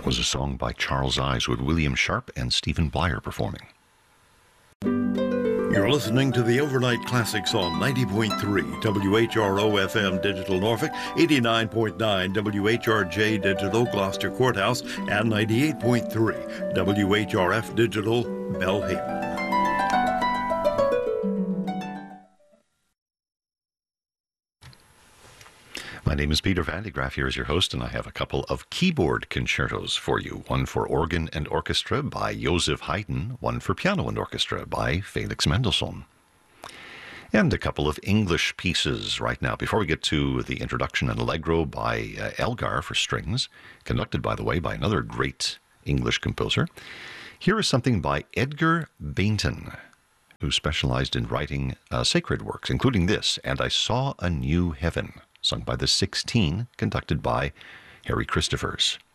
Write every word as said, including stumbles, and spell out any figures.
Was a song by Charles Ives with William Sharp and Stephen Blyer performing. You're listening to the Overnight Classics on ninety point three W H R O F M Digital Norfolk, eighty-nine point nine W H R J Digital Gloucester Courthouse, and ninety-eight point three W H R F Digital Belhaven. My name is Peter Van de Graaff here as your host, and I have a couple of keyboard concertos for you. One for organ and orchestra by Joseph Haydn, one for piano and orchestra by Felix Mendelssohn. And a couple of English pieces right now. Before we get to the introduction and Allegro by uh, Elgar for strings, conducted, by the way, by another great English composer, here is something by Edgar Bainton, who specialized in writing uh, sacred works, including this, And I Saw a New Heaven, sung by the Sixteen, conducted by Harry Christophers.